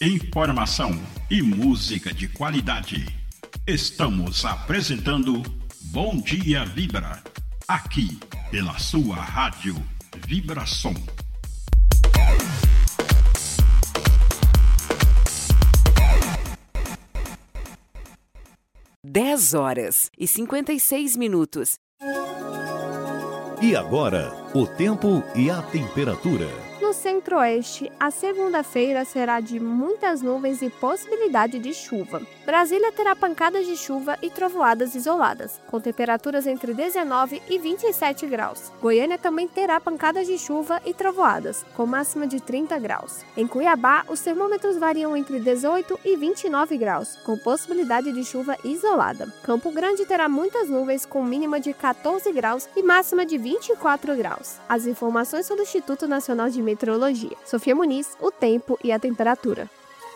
informação e música de qualidade. Estamos apresentando Bom Dia Vibra, aqui pela sua rádio Vibração. 10h56. E agora, o tempo e a temperatura. No centro-oeste, a segunda-feira será de muitas nuvens e possibilidade de chuva. Brasília terá pancadas de chuva e trovoadas isoladas, com temperaturas entre 19 e 27 graus. Goiânia também terá pancadas de chuva e trovoadas, com máxima de 30 graus. Em Cuiabá, os termômetros variam entre 18 e 29 graus, com possibilidade de chuva isolada. Campo Grande terá muitas nuvens, com mínima de 14 graus e máxima de 24 graus. As informações são do Instituto Nacional de Meteorologia. Sofia Muniz, o tempo e a temperatura.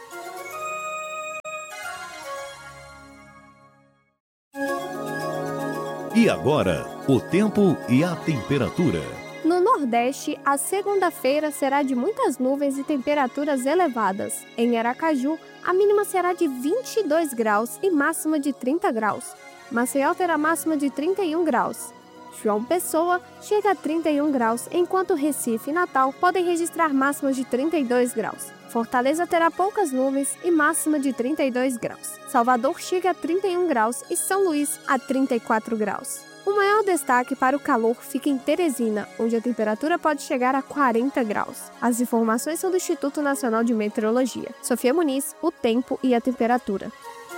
E agora, o tempo e a temperatura. No Nordeste, a segunda-feira será de muitas nuvens e temperaturas elevadas. Em Aracaju, a mínima será de 22 graus e máxima de 30 graus. Maceió terá máxima de 31 graus. João Pessoa chega a 31 graus, enquanto Recife e Natal podem registrar máximas de 32 graus. Fortaleza terá poucas nuvens e máxima de 32 graus. Salvador chega a 31 graus e São Luís a 34 graus. O maior destaque para o calor fica em Teresina, onde a temperatura pode chegar a 40 graus. As informações são do Instituto Nacional de Meteorologia. Sofia Muniz, o tempo e a temperatura.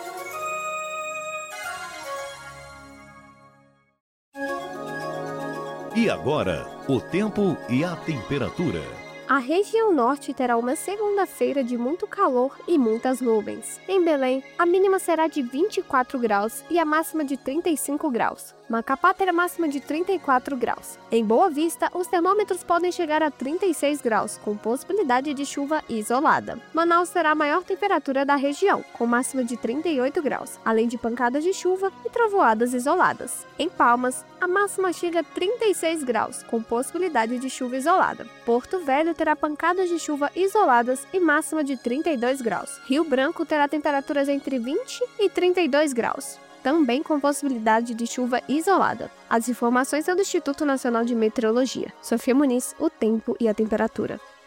E agora, o tempo e a temperatura. A região norte terá uma segunda-feira de muito calor e muitas nuvens. Em Belém, a mínima será de 24 graus e a máxima de 35 graus. Macapá terá máxima de 34 graus. Em Boa Vista, os termômetros podem chegar a 36 graus, com possibilidade de chuva isolada. Manaus terá a maior temperatura da região, com máxima de 38 graus, além de pancadas de chuva e trovoadas isoladas. Em Palmas, a máxima chega a 36 graus, com possibilidade de chuva isolada. Porto Velho terá pancadas de chuva isoladas e máxima de 32 graus. Rio Branco terá temperaturas entre 20 e 32 graus, também com possibilidade de chuva isolada. As informações são do Instituto Nacional de Meteorologia. Sofia Muniz, o tempo e a temperatura.